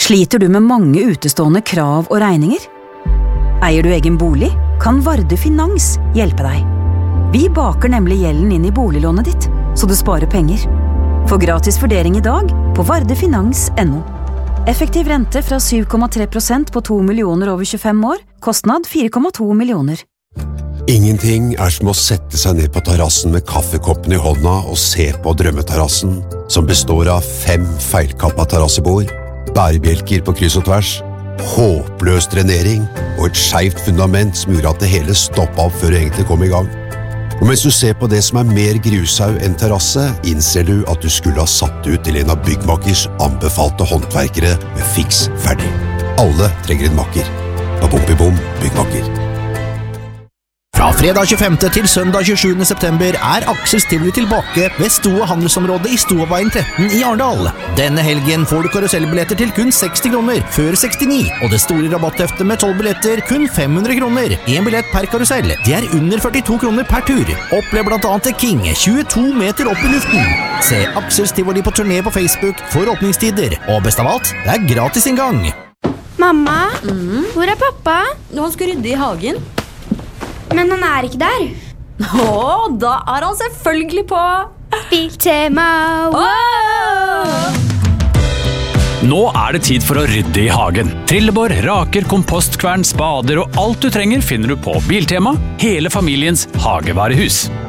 Sliter du med mange utestående krav og regninger? Eier du egen bolig, kan Varde Finans hjelpe deg. Vi baker nemlig gjelden inn i boliglånet ditt, så du sparer penger. Få gratis vurdering i dag på vardefinans.no. Effektiv rente fra 7,3% på 2 millioner over 25 år, kostnad 4,2 millioner. Ingenting som å sette seg ned på terrassen med kaffekoppen i hånda og se på drømmeterrassen, som består av 5 feilkappa terrassebord, bærebjelker på kryss og tvers, håpløs drenering og et skjevt fundament som gjorde at det hele stoppet opp før det egentlig kom i gang. Og mens du ser på det som mer grusau enn terrasse, innser du at du skulle ha satt ut til en av byggmakers anbefalte håndverkere med fiks ferdig. Alle trenger en makker. Bom byggmaker. Fra fredag 25. til søndag 27. september Axels Tivoli tilbake ved Stoa handelsområde i Stoaveien 13 i Arendal. Denne helgen får du karusellbilletter til kun 60 kroner, før 69, og det store rabattheftet med 12 billetter kun 500 kroner. En billett per karusell. Det under 42 kroner per tur. Opplev blant annet The King 22 meter opp i luften. Se Axels Tivoli på turné på Facebook for åpningstider. Og best av alt, det gratis inngang. Mamma, hvor pappa? Han skal rydde i hagen. Men han ikke der. Da han selvfølgelig på Biltema. Wow! Nå det tid for å rydde i hagen. Trillebår, raker, kompostkvern, spader og alt du trenger finner du på Biltema, hele familiens hagevarehus.